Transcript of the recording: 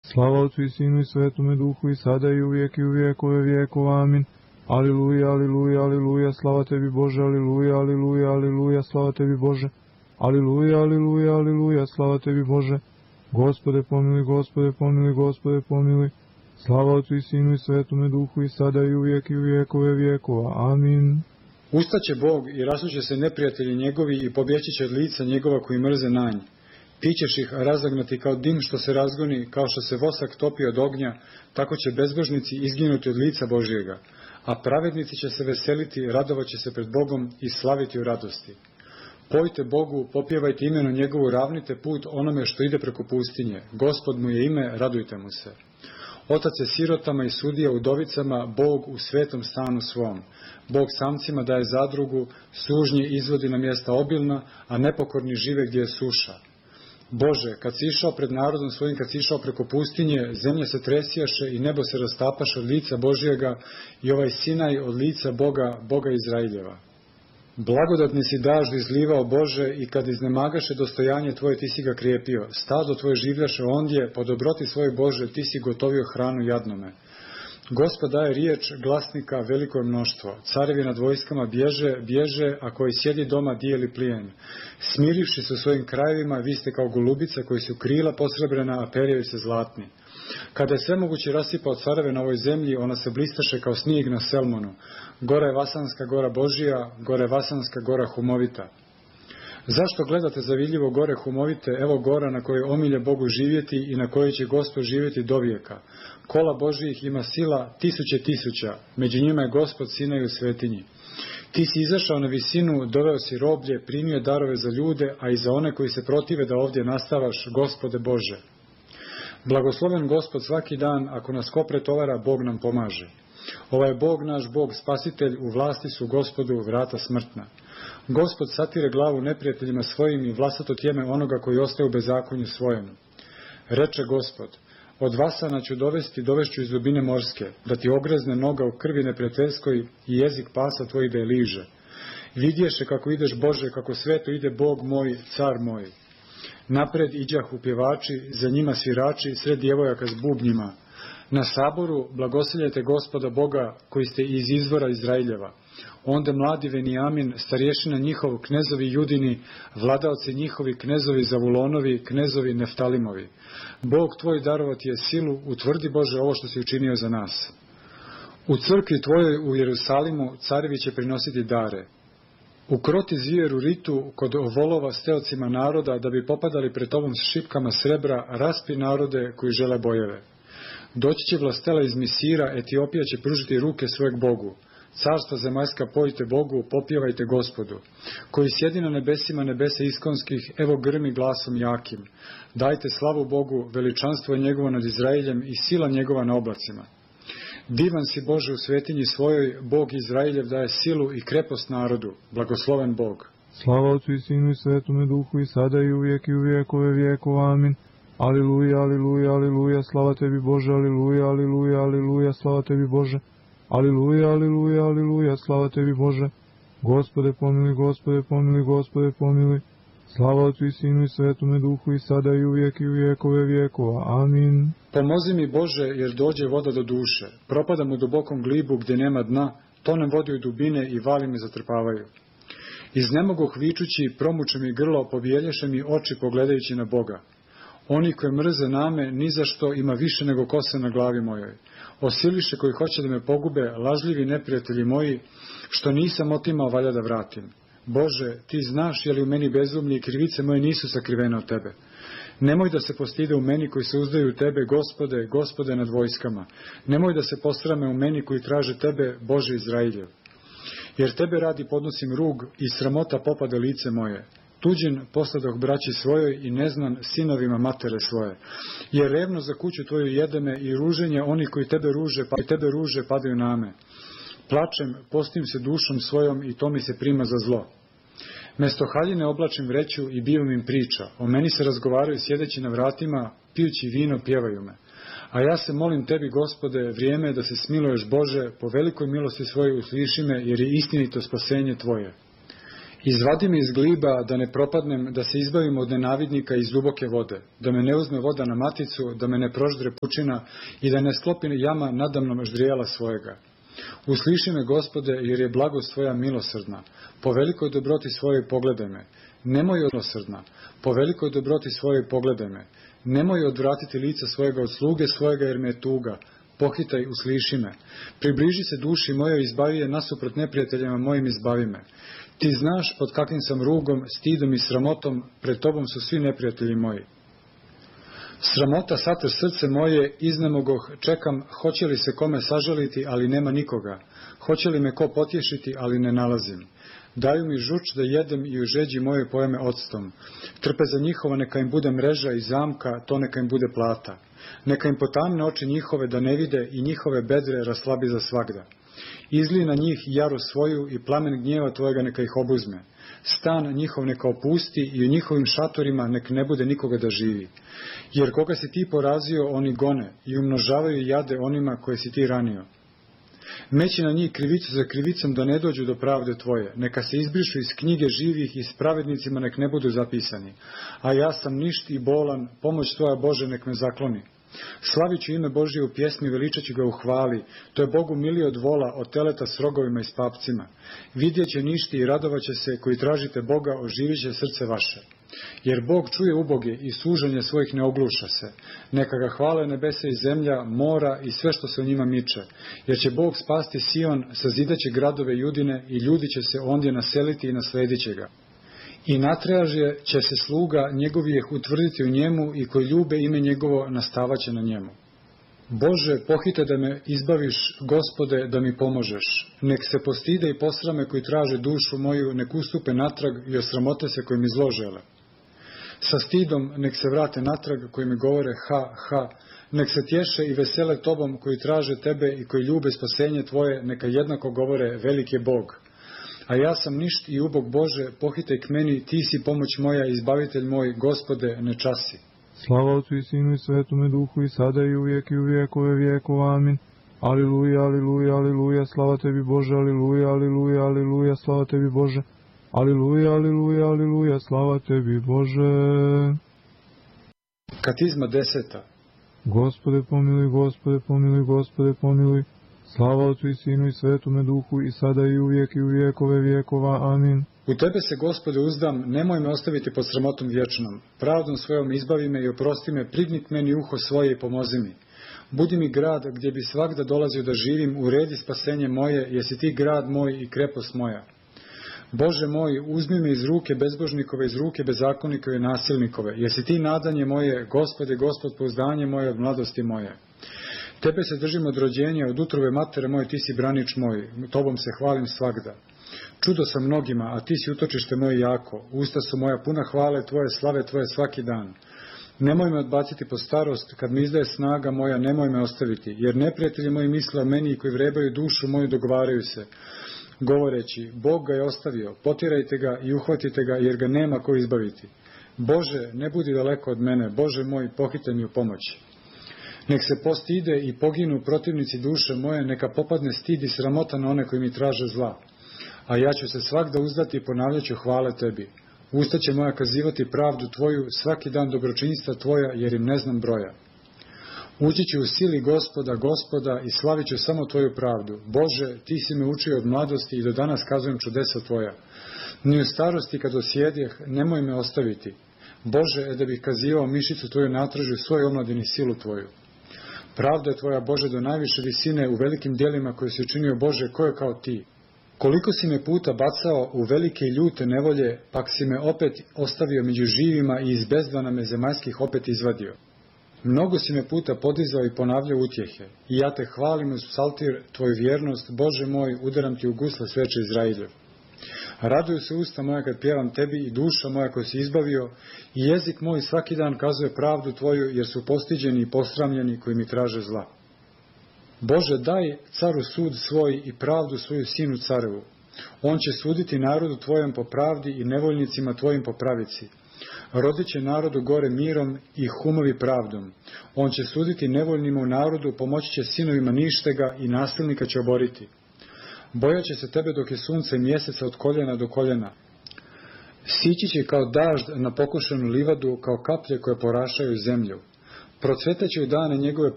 Slava Otcu i Sinu i Svetome Duhu i sada i uvijek i u vijekove vijekova. Amin. Aliluja, aliluja, aliluja, slava tebi Bože, aliluja, aliluja, aliluja, slava tebi Bože. Aliluja, aliluja, aliluja, slava tebi Bože. Gospode pomiluj, Gospode pomiluj, Gospode pomiluj. Slava Otcu i Sinu i Svetome Duhu i sada i uvijek i u vijekove vijekova. Amin. Ustaće Bog i rasuće se neprijatelji njegovi i pobjeći će od lica njegova koji mrze na nj. Ti ćeš ih razagnati kao dim što se razgoni, kao što se vosak topi od ognja, tako će bezbožnici izginuti od lica Božjega, a pravednici će se veseliti, radovat će se pred Bogom i slaviti u radosti. Pojte Bogu, popjevajte imenu njegovu, ravnite put onome što ide preko pustinje. Gospod mu je ime, radujte mu se. Otac je sirotama i sudija udovicama, Bog u svetom stanu svom. Bog samcima daje zadrugu, sužnji izvodi na mjesta obilna, a nepokorni žive gdje je suša. Bože, kad si išao pred narodom svojim, kad si išao preko pustinje, zemlja se tresjaše i nebo se rastapaše od lica Božjega i ovaj Sinaj od lica Boga Izraeljeva. Blagodatni si dažd izlivao, Bože, i kad iznemagaše dostojanje Tvoje, Ti si ga krijepio. Stado Tvoje življaše ondje, po dobroti svoje, Bože, Ti si gotovio hranu jadnome. Gospod daje riječ glasnika veliko je mnoštvo. Carevi nad vojskama bježe, a koji sjedi doma dijeli plijen. Smirivši se u svojim krajevima, vi ste kao golubice koji su krila posrebrena, a perjaju se zlatni. Kada je svemoguće rasipao careve na ovoj zemlji, ona se blistaše kao snijeg na Selmonu. Gora je Vasanska gora Božija, gora je Vasanska gora Humovita. Zašto gledate zavidljivo gore Humovite? Evo gora na kojoj omilje Bogu živjeti i na kojoj će Gospod živjeti do vijeka. Kola Božijih ima sila tisuća, među njima je Gospod Sinaj u svetinji. Ti si izašao na visinu, doveo si roblje, primio darove za ljude, a i za one koji se protive da ovdje nastavaš, Gospode Bože. Blagosloven Gospod svaki dan, ako nas ko pretovara, Bog nam pomaže. Ovaj je Bog naš, Bog spasitelj, u vlasti su Gospodu vrata smrtna. Gospod satire glavu neprijateljima svojim i vlasato tjeme onoga koji ostaje u bezakonju svojem. Reče Gospod, od Vasana ću dovešću iz dubine morske, da ti ogrezne noga u krvi neprijateljskoj i jezik pasa tvojih da je liže. Vidješe kako ideš, Bože, kako sveto ide Bog moj, car moj. Napred iđahu pjevači, za njima svirači, sred djevojaka s bubnjima. Na saboru blagosiljajte Gospoda Boga koji ste iz izvora Izraeljeva. Onda mladi Venijamin, starješina njihov, knezovi Judini, vladaoci njihovi, knezovi Zavulonovi, knezovi Neftalimovi. Bog tvoj darovati je silu, utvrdi Bože ovo što si učinio za nas. U crkvi tvojoj u Jerusalimu carevi će prinositi dare. Ukroti zvijer u ritu kod volova steocima naroda, da bi popadali pred tobom s šipkama srebra, raspi narode koji žele bojeve. Doći će vlastela iz Misira, Etiopija će pružiti ruke svojeg Bogu. Carstva zemaljska pojte Bogu, popjevajte Gospodu. Koji sjedi na nebesima nebesa iskonskih, evo grmi glasom jakim. Dajte slavu Bogu, veličanstvo je njegovo nad Izraeljem i sila njegova na oblacima. Divan si Bože u svetinji svojoj, Bog Izraeljev daje silu i krepost narodu. Blagosloven Bog. Slava Otcu i Sinu i Svetome Duhu i sada i uvijek i u vijekove vijekova. Amin. Aliluja, aliluja, aliluja, slava tebi Bože, aliluja, aliluja, aliluja, slava tebi Bože. Aliluja, aliluja, aliluja, slava tebi Bože. Gospode pomiluj, Gospode pomiluj, Gospode pomiluj. Slava Otcu i Sinu i Svetome Duhu i sada i uvijek i u vijekove vijekova. Amin. Pomozi mi Bože, jer dođe voda do duše. Propadam u dubokom glibu gdje nema dna, tonem vodi u dubine i vali me zatrpavaju. Iznemogoh vičući, promuče mi grlo, pobijelješe mi oči pogledajući na Boga. Oni koji mrze name, ni za što ima više nego kose na glavi mojoj. Osiliše koji hoće da me pogube, lažljivi neprijatelji moji, što nisam otimao, valja da vratim. Bože, ti znaš je li u meni bezumlji i krivice moje nisu sakrivene od tebe. Nemoj da se postide u meni koji se uzdaju u tebe, Gospode, Gospode nad vojskama. Nemoj da se posrame u meni koji traže tebe, Bože Izraeljev. Jer tebe radi podnosim rug i sramota popade lice moje. Tuđin posladoh braći svojoj i neznan sinovima matere svoje. Jer revno za kuću tvoju jede me i ruženje oni koji tebe ruže padaju na me. Plačem, postim se dušom svojom i to mi se prima za zlo. Mesto haljine oblačim vreću i bivam im priča. O meni se razgovaraju sjedeći na vratima, pijući vino pjevaju me. A ja se molim tebi, Gospode, vrijeme je da se smiluješ, Bože, po velikoj milosti svojoj usliši me, jer je istinito spasenje tvoje. Izvadi me iz gliba, da ne propadnem, da se izbavim od nenavidnika iz duboke vode, da me ne uzme voda na maticu, da me ne proždre pučina i da ne sklopi jama nadamnom ždrijala svojega. Usliši me, Gospode, jer je blagost tvoja milosrdna, po velikoj dobroti svojoj pogledaj me. Nemoj milosrdna, po velikoj dobroti svojoj pogledaj me. Nemoj odvratiti lica svojega od sluge svojega, jer me je tuga. Pohitaj, usliši me. Približi se duši mojoj, izbavi je nasuprot neprijateljima mojim, izbavi me. Ti znaš pod kakvim sam rugom, stidom i sramotom, pred tobom su svi neprijatelji moji. Sramota satre srce moje, iznemogoh, čekam, hoće li se kome sažaliti, ali nema nikoga. Hoće li me ko potješiti, ali ne nalazim. Daju mi žuč da jedem i u žeđi moje pojeme octom. Trpeza njihova neka im bude mreža i zamka, to neka im bude plata. Neka im potamne oči njihove da ne vide i njihove bedre raslabi za svagda. Izli na njih jaru svoju i plamen gnjeva tvojega neka ih obuzme. Stan njihov neka opusti i u njihovim šatorima nek ne bude nikoga da živi. Jer koga si ti porazio, oni gone i umnožavaju jade onima koje si ti ranio. Meći na njih krivicu za krivicom da ne dođu do pravde tvoje. Neka se izbrišu iz knjige živih i s pravednicima nek ne budu zapisani. A ja sam ništ i bolan, pomoć tvoja Bože nek me zakloni. Slavit ću ime Božje u pjesmi, veličat ću ga u hvali. To je Bogu milije od vola, od teleta s rogovima i s papcima. Vidjet će ništi i radovat će se, koji tražite Boga, oživit će srce vaše. Jer Bog čuje uboge i suženje svojih ne ogluša se. Neka ga hvale nebesa i zemlja, mora i sve što se u njima miče. Jer će Bog spasti Sion, sazidaće gradove Judine i ljudi će se ondje naseliti i nasledit će ga. I natraže će se sluga njegovijeh utvrditi u njemu i koji ljube ime njegovo nastavaće na njemu. Bože, pohite da me izbaviš, Gospode, da mi pomožeš. Nek se postide i posrame koji traže dušu moju, nek ustupe natrag i osramote se koji mi zlo žele. Sa stidom nek se vrate natrag koji mi govore ha, ha. Nek se tješe i vesele tobom koji traže tebe i koji ljube spasenje tvoje, neka jednako govore velik je Bog. A ja sam ništ i ubog Bože, pohitaj k meni, ti si pomoć moja, izbavitelj moj, Gospode, ne časi. Slava Otcu i Sinu i Svetome Duhu i sada i uvijek i u vjekove vjekova. Amin. Aliluja, aliluja, aliluja, slava tebi Bože, aliluja, aliluja, aliluja, slava tebi Bože. Aliluja, aliluja, aliluja, slava tebi Bože. Katizma 10. Gospode pomiluj, Gospode pomiluj, Gospode pomiluj. Slava Otcu i Sinu i Svetome Duhu i sada i uvijek i u vjekove vjekova. Amin. U tebe se, Gospode, uzdam, nemoj me ostaviti pod sramotom vječnom. Pravdom svojom izbavi me i oprosti me, prignik meni uho svoje i pomozi mi. Budi mi grad gdje bi svagda dolazio da živim, uredi spasenje moje, jesi ti grad moj i krepost moja. Bože moj, uzmi me iz ruke bezbožnikove, iz ruke bezakonikove i nasilnikove. Jesi ti nadanje moje, Gospode, Gospod, pouzdanje moje od mladosti moje. Tebe se držim od rođenja, od utrove matere moje, ti si branič moj, tobom se hvalim svagda. Čudo sam mnogima, a ti si utočište moje jako. Usta su moja puna hvale tvoje, slave tvoje svaki dan. Nemoj me odbaciti po starost, kad mi izdaje snaga moja, nemoj me ostaviti, jer neprijatelji moji misle o meni koji vrebaju dušu moju dogovaraju se, govoreći, Bog ga je ostavio, potirajte ga i uhvatite ga, jer ga nema ko izbaviti. Bože, ne budi daleko od mene, Bože moj, pohitaj mi u pomoć. Nek se postide i poginu protivnici duše moje, neka popadne stid i sramota na one koji mi traže zla. A ja ću se svagda uzdati i ponavljaću hvale tebi. Usta će moja kazivati pravdu tvoju, svaki dan dobročinstva tvoja, jer im ne znam broja. Ući ću u sili Gospoda, Gospoda, i slavit ću samo tvoju pravdu. Bože, ti si me učio od mladosti i do danas kazujem čudesa tvoja. Ni u starosti kad osjedjeh, nemoj me ostaviti. Bože, da bih kazivao mišicu tvoju natražu svoj omladini silu tvoju. Pravda je tvoja, Bože, do najviše visine u velikim djelima koje si učinio, Bože, ko je kao ti. Koliko si me puta bacao u velike i ljute nevolje, pak si me opet ostavio među živima i iz bezdana me zemaljskih opet izvadio. Mnogo si me puta podizao i ponavljao utjehe. I ja te hvalim uz psaltir tvoju vjernost, Bože moj, udaram ti u gusle sveče Izrailjev. Raduju se usta moja kad pjevam tebi i duša moja koju si izbavio, i jezik moj svaki dan kazuje pravdu tvoju, jer su postiđeni i posramljeni koji mi traže zla. Bože, daj caru sud svoj i pravdu svoju sinu carevu. On će suditi narodu tvojom po pravdi i nevoljnicima tvojim po pravici. Rodit će narodu gore mirom i humovi pravdom. On će suditi nevoljnima u narodu, pomoći će sinovima ništega i nasilnika će oboriti. Bojat će se tebe dok je sunce i mjeseca od koljena do koljena. Sići će kao dažd na pokošenu livadu, kao kaplje koje porašaju zemlju. Procvetaće u dane njegove